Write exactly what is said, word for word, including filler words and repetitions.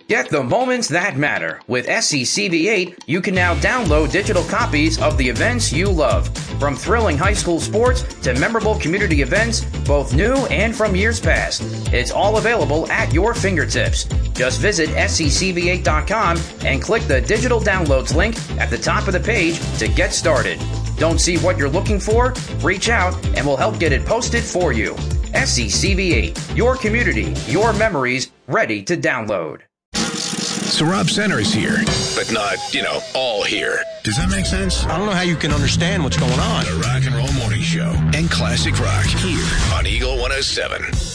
Get the moments that matter. With S C C V eight, you can now download digital copies of the events you love. From thrilling high school sports to memorable community events, both new and from years past. It's all available at your fingertips. Just visit S C C V eight dot com and click the digital downloads link at the top of the page to get started. Don't see what you're looking for? Reach out and we'll help get it posted for you. S C C V eight, your community, your memories, ready to download. So Rob Center's here, but not, you know, all here. Does that make sense? I don't know how you can understand what's going on. The Rock and Roll Morning Show and Classic Rock here on Eagle one oh seven.